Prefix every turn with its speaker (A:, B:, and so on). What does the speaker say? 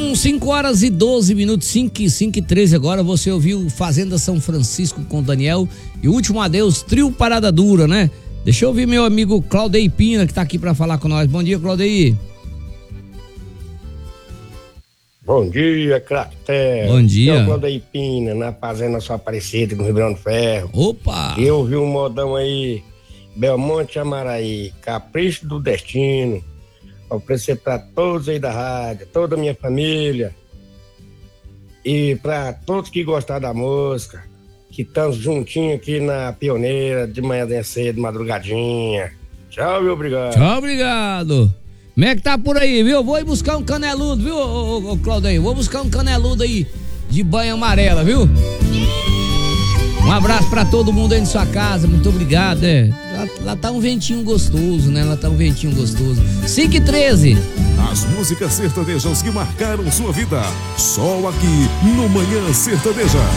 A: São 5h12, 5h13 agora. Você ouviu Fazenda São Francisco com Daniel e o Último Adeus, Trio Parada Dura, né? Deixa eu ouvir meu amigo Claudei Pina, que tá aqui pra falar com nós. Bom dia, Claudei.
B: Bom dia, Cratel.
A: Bom dia.
B: Eu Claudei Pina, na Fazenda Só Aparecida, no Rio Grande do Ferro.
A: Opa!
B: E eu ouvi um modão aí, Belmonte Amaraí, Capricho do Destino. Oferecer para todos aí da rádio, toda a minha família. E para todos que gostaram da música, que estamos juntinhos aqui na Pioneira, de manhã cedo, madrugadinha. Tchau e obrigado.
A: Tchau, obrigado. Como é que tá por aí, viu? Vou ir buscar um caneludo, viu, ô Claudinho? Vou buscar um caneludo aí de banha amarela, viu? Um abraço pra todo mundo aí na sua casa, muito obrigado, Lá tá um ventinho gostoso, né? Lá tá um ventinho gostoso. 5h13.
C: As músicas sertanejas que marcaram sua vida, só aqui no Manhã Sertaneja.